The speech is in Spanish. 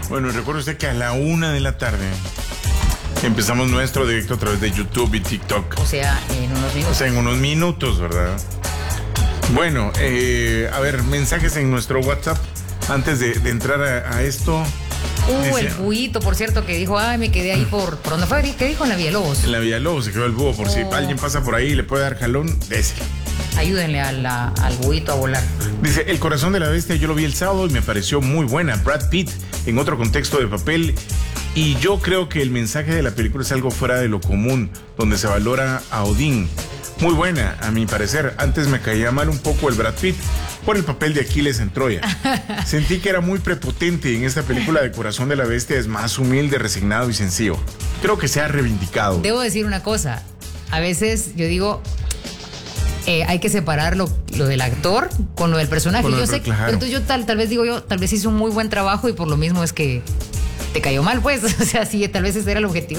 Bueno, recuerde usted que a la 1:00 p.m. empezamos nuestro directo a través de YouTube y TikTok. O sea, en unos minutos. O sea, en unos minutos, ¿verdad? Bueno, a ver, mensajes en nuestro WhatsApp antes de entrar a esto. El buito, por cierto, que dijo, me quedé ahí por donde fue, ¿qué dijo? En la Villalobos. En la Villalobos se quedó el búho, por si alguien pasa por ahí y le puede dar jalón, déselo. Ayúdenle al buito a volar. Dice, El corazón de la bestia, yo lo vi el sábado y me pareció muy buena. Brad Pitt en otro contexto de papel. Y yo creo que el mensaje de la película es algo fuera de lo común, donde se valora a Odín. Muy buena, a mi parecer. Antes me caía mal un poco el Brad Pitt por el papel de Aquiles en Troya. Sentí que era muy prepotente y en esta película de Corazón de la Bestia es más humilde, resignado y sencillo. Creo que se ha reivindicado. Debo decir una cosa. A veces yo digo, hay que separar lo del actor con lo del personaje. Yo sé, claro. Entonces yo tal vez digo tal vez hizo un muy buen trabajo y por lo mismo es que te cayó mal, pues. O sea, sí, tal vez ese era el objetivo.